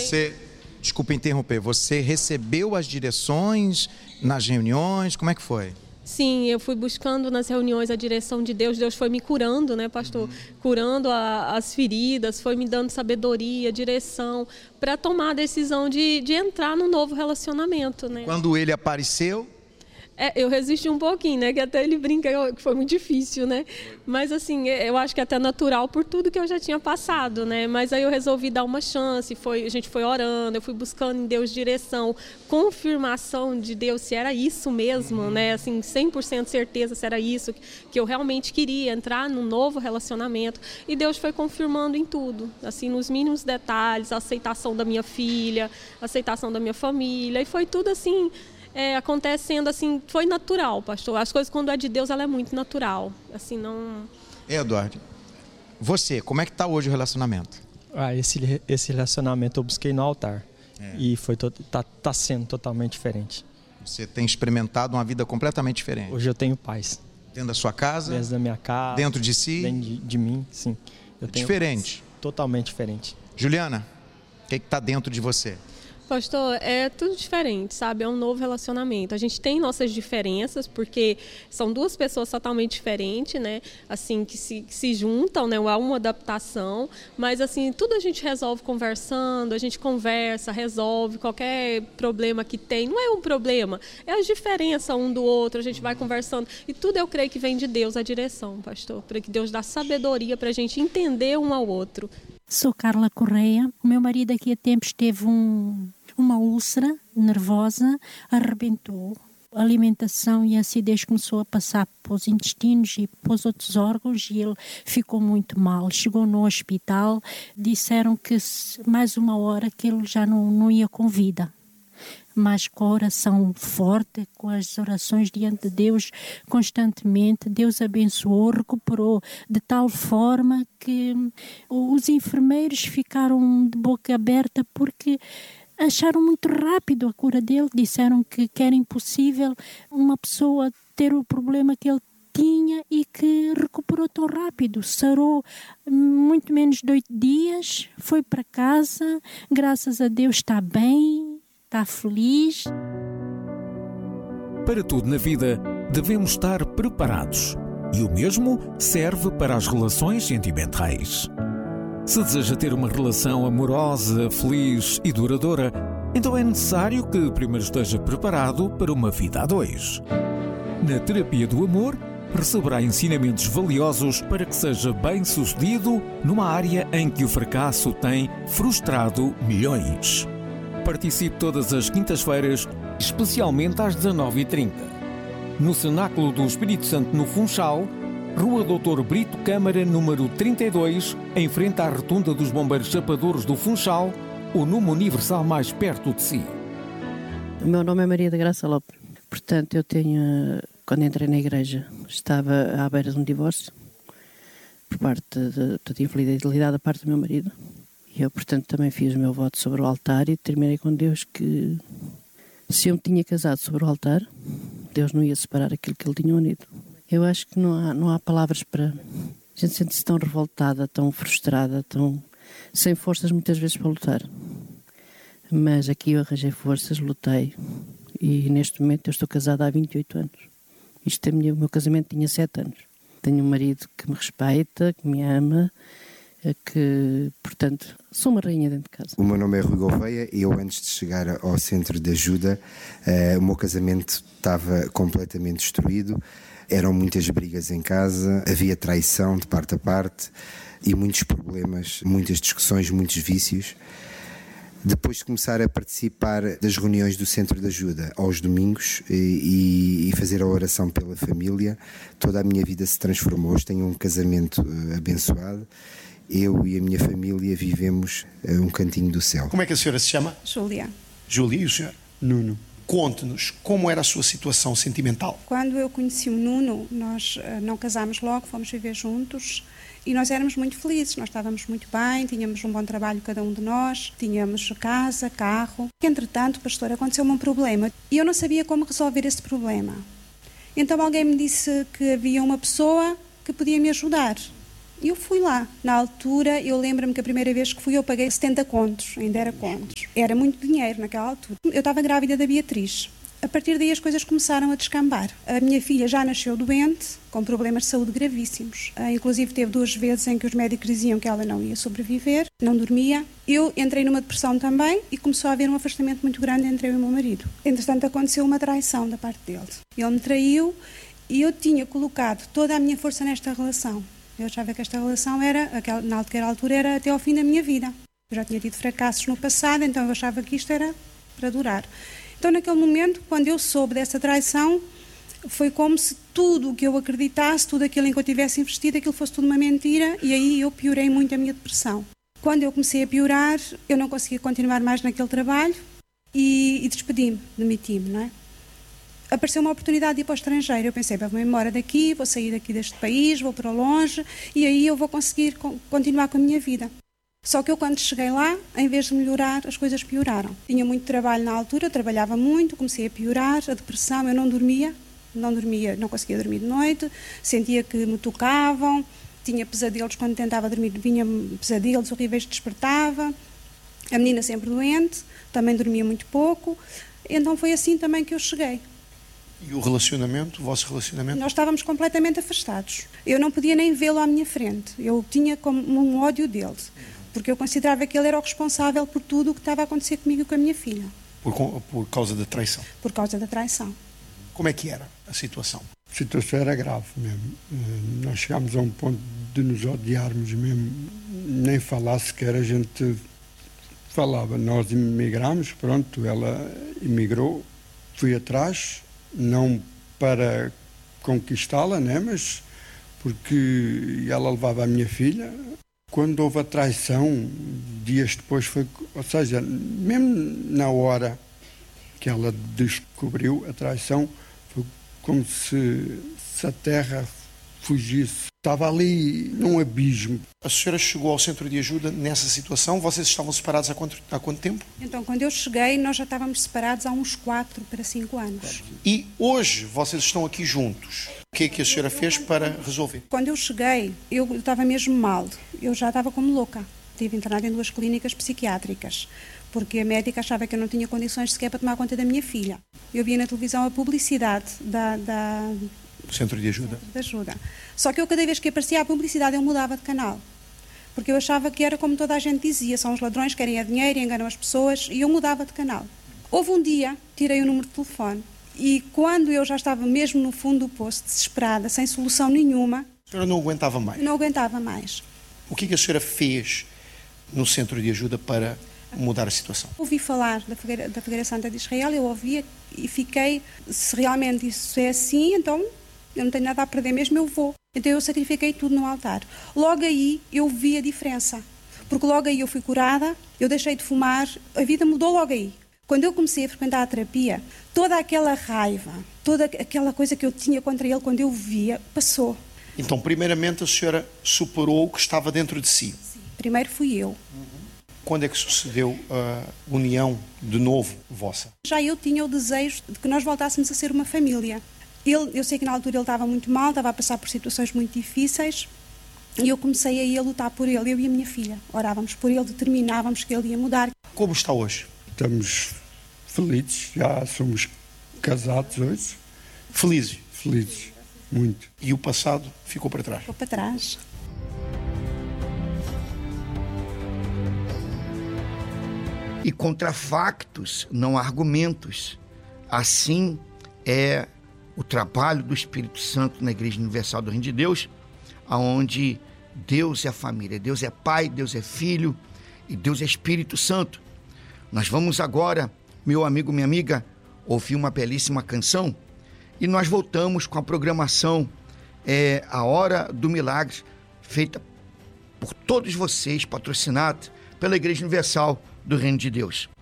Desculpa interromper, você recebeu as direções nas reuniões, como é que foi? Sim, eu fui buscando nas reuniões a direção de Deus. Deus foi me curando, né, pastor? Curando as feridas, foi me dando sabedoria, direção, para tomar a decisão de entrar num novo relacionamento, né? Quando ele apareceu... eu resisti um pouquinho, né? Que até ele brinca que foi muito difícil, né? Mas assim, eu acho que é até natural por tudo que eu já tinha passado, né? Mas aí eu resolvi dar uma chance, a gente foi orando, eu fui buscando em Deus direção, confirmação de Deus se era isso mesmo, né? Assim, 100% certeza se era isso que eu realmente queria, entrar num novo relacionamento. E Deus foi confirmando em tudo, assim, nos mínimos detalhes, a aceitação da minha filha, a aceitação da minha família, e foi tudo assim... acontecendo assim, foi natural, pastor. As coisas quando é de Deus, ela é muito natural. Assim, não... Eduardo, você, como é que está hoje o relacionamento? Esse relacionamento eu busquei no altar. E tá sendo totalmente diferente. Você tem experimentado uma vida completamente diferente. Hoje eu tenho paz. Dentro da sua casa? Dentro da minha casa. Dentro de si? Dentro de mim, sim. Diferente? Totalmente diferente. Juliana, o que está dentro de você? Pastor, é tudo diferente, sabe? É um novo relacionamento. A gente tem nossas diferenças, porque são duas pessoas totalmente diferentes, né? Assim, que se juntam, né? Há uma adaptação, mas assim, tudo a gente resolve conversando, a gente conversa, resolve qualquer problema que tem. Não é um problema, é a diferença um do outro, a gente vai conversando. E tudo eu creio que vem de Deus, a direção, pastor. Para que Deus dá sabedoria para a gente entender um ao outro. Sou Carla Correia. O meu marido aqui há tempos teve uma úlcera nervosa, arrebentou. A alimentação e a acidez começou a passar para os intestinos e para os outros órgãos e ele ficou muito mal. Chegou no hospital, disseram que mais uma hora que ele já não ia com vida. Mas com a oração forte, com as orações diante de Deus constantemente, Deus abençoou, recuperou de tal forma que os enfermeiros ficaram de boca aberta porque acharam muito rápido a cura dele. Disseram que era impossível uma pessoa ter o problema que ele tinha e que recuperou tão rápido. Sarou muito menos de 8 dias, foi para casa, graças a Deus está bem. Está feliz? Para tudo na vida, devemos estar preparados. E o mesmo serve para as relações sentimentais. Se deseja ter uma relação amorosa, feliz e duradoura, então é necessário que primeiro esteja preparado para uma vida a dois. Na terapia do amor, receberá ensinamentos valiosos para que seja bem-sucedido numa área em que o fracasso tem frustrado milhões. Participe todas as quintas-feiras, especialmente às 19h30. No Cenáculo do Espírito Santo, no Funchal, Rua Doutor Brito Câmara, número 32, em frente à Rotunda dos Bombeiros Chapadores do Funchal, o número universal mais perto de si. O meu nome é Maria da Graça Lopes. Portanto, quando entrei na igreja, estava à beira de um divórcio, por parte de infidelidade da parte do meu marido. E eu, portanto, também fiz o meu voto sobre o altar e determinei com Deus que se eu me tinha casado sobre o altar, Deus não ia separar aquilo que ele tinha unido. Eu acho que não há palavras para... A gente sente-se tão revoltada, tão frustrada, tão sem forças muitas vezes para lutar. Mas aqui eu arranjei forças, lutei e neste momento eu estou casada há 28 anos. O meu casamento tinha 7 anos. Tenho um marido que me respeita, que me ama, que, portanto, sou uma rainha dentro de casa. O meu nome é Rui Gouveia e eu, antes de chegar ao centro de ajuda, o meu casamento estava completamente destruído. Eram muitas brigas em casa, havia traição de parte a parte e muitos problemas, muitas discussões, muitos vícios. Depois de começar a participar das reuniões do Centro de Ajuda aos domingos e fazer a oração pela família, toda a minha vida se transformou. Hoje tenho um casamento abençoado. Eu e a minha família vivemos um cantinho do céu. Como é que a senhora se chama? Júlia. Júlia, e o senhor? Nuno. Conte-nos como era a sua situação sentimental. Quando eu conheci o Nuno, nós não casámos logo, fomos viver juntos e nós éramos muito felizes. Nós estávamos muito bem, tínhamos um bom trabalho cada um de nós, tínhamos casa, carro. Entretanto, pastor, aconteceu-me um problema e eu não sabia como resolver esse problema. Então alguém me disse que havia uma pessoa que podia me ajudar. E eu fui lá. Na altura, eu lembro-me que a primeira vez que fui eu paguei 70 contos, ainda era contos. Era muito dinheiro naquela altura. Eu estava grávida da Beatriz. A partir daí as coisas começaram a descambar. A minha filha já nasceu doente, com problemas de saúde gravíssimos. Inclusive teve 2 vezes em que os médicos diziam que ela não ia sobreviver, não dormia. Eu entrei numa depressão também e começou a haver um afastamento muito grande entre eu e o meu marido. Entretanto, aconteceu uma traição da parte dele. Ele me traiu e eu tinha colocado toda a minha força nesta relação. Eu achava que esta relação naquela altura era até ao fim da minha vida. Eu já tinha tido fracassos no passado, então eu achava que isto era para durar. Então, naquele momento, quando eu soube dessa traição, foi como se tudo o que eu acreditasse, tudo aquilo em que eu tivesse investido, aquilo fosse tudo uma mentira, e aí eu piorei muito a minha depressão. Quando eu comecei a piorar, eu não conseguia continuar mais naquele trabalho e despedi-me, demiti-me, não é? Apareceu uma oportunidade de ir para o estrangeiro. Eu pensei, vou embora daqui, vou sair daqui deste país, vou para longe, e aí eu vou conseguir continuar com a minha vida. Só que eu, quando cheguei lá, em vez de melhorar, as coisas pioraram. Tinha muito trabalho na altura, eu trabalhava muito, comecei a piorar, a depressão, eu não dormia, não conseguia dormir de noite, sentia que me tocavam, tinha pesadelos, quando tentava dormir, vinha pesadelos horríveis, despertava. A menina sempre doente, também dormia muito pouco, então foi assim também que eu cheguei. E o relacionamento, o vosso relacionamento? Nós estávamos completamente afastados. Eu não podia nem vê-lo à minha frente, eu tinha como um ódio dele. Porque eu considerava que ele era o responsável por tudo o que estava a acontecer comigo e com a minha filha. Por causa da traição? Por causa da traição. Como é que era a situação? A situação era grave mesmo. Nós chegámos a um ponto de nos odiarmos mesmo. Nem falar sequer a gente falava. Nós emigramos, pronto, ela emigrou. Fui atrás, não para conquistá-la, né, mas porque ela levava a minha filha. Quando houve a traição, dias depois foi, ou seja, mesmo na hora que ela descobriu a traição, foi como se a terra fugisse. Estava ali num abismo. A senhora chegou ao centro de ajuda nessa situação? Vocês estavam separados há quanto tempo? Então, quando eu cheguei, nós já estávamos separados há uns 4 para 5 anos. E hoje vocês estão aqui juntos. O que é que a senhora fez para resolver? Quando eu cheguei, eu estava mesmo mal. Eu já estava como louca. Estive internada em 2 clínicas psiquiátricas, porque a médica achava que eu não tinha condições sequer para tomar conta da minha filha. Eu via na televisão a publicidade do Centro de Ajuda. Só que eu, cada vez que aparecia a publicidade, eu mudava de canal. Porque eu achava que era como toda a gente dizia, são os ladrões que querem dinheiro e enganam as pessoas, e eu mudava de canal. Houve um dia, tirei o número de telefone, e quando eu já estava mesmo no fundo do poço, desesperada, sem solução nenhuma... A senhora não aguentava mais? Não aguentava mais. O que a senhora fez no Centro de Ajuda para mudar a situação? Ouvi falar da Fogueira Santa de Israel, eu ouvia e fiquei, se realmente isso é assim, então eu não tenho nada a perder mesmo, eu vou. Então eu sacrifiquei tudo no altar. Logo aí eu vi a diferença, porque logo aí eu fui curada, eu deixei de fumar, a vida mudou logo aí. Quando eu comecei a frequentar a terapia, toda aquela raiva, toda aquela coisa que eu tinha contra ele, quando eu via, passou. Então, primeiramente, a senhora superou o que estava dentro de si? Sim, primeiro fui eu. Quando é que sucedeu a união de novo vossa? Já eu tinha o desejo de que nós voltássemos a ser uma família. Eu sei que na altura ele estava muito mal, estava a passar por situações muito difíceis, e eu comecei a ir a lutar por ele, eu e a minha filha. Orávamos por ele, determinávamos que ele ia mudar. Como está hoje? Estamos felizes, já somos casados hoje. Felizes? Felizes, muito. E o passado ficou para trás? Ficou para trás. E contra factos, não argumentos. Assim é o trabalho do Espírito Santo na Igreja Universal do Reino de Deus, onde Deus é a família, Deus é Pai, Deus é Filho e Deus é Espírito Santo. Nós vamos agora, meu amigo, minha amiga, ouvir uma belíssima canção e nós voltamos com a programação A Hora do Milagre, feita por todos vocês, patrocinada pela Igreja Universal do Reino de Deus.